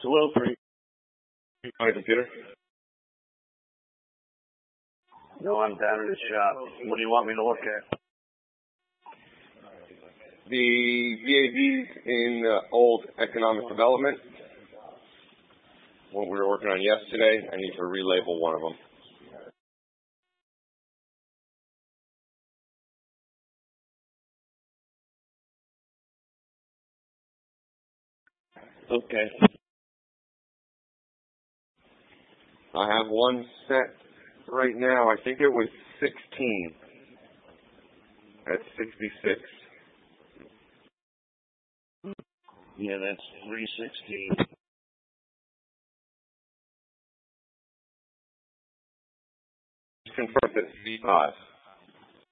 203. On your computer? No, I'm down in the shop. What do you want me to look at? The VAVs in old economic development. What we were working on yesterday, I need to relabel one of them. Okay. I have one set right now. I think it was 16. That's 66. Yeah, that's 316. Confirm that V5.